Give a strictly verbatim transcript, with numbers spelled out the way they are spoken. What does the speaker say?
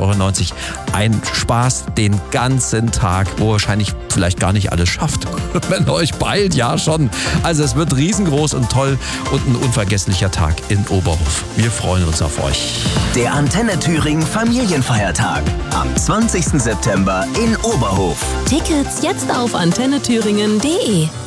Euro neunzig. Ein Spaß den ganzen Tag, wo ihr wahrscheinlich vielleicht gar nicht alles schafft. Wenn ihr euch beeilt, ja schon. Also es wird riesengroß und toll und ein unvergesslicher Tag in Oberhof. Wir freuen uns auf euch. Der Antenne Thüringen Familienfeiertag am zwanzigsten September in Oberhof. Tickets jetzt auf antenne thüringen punkt de.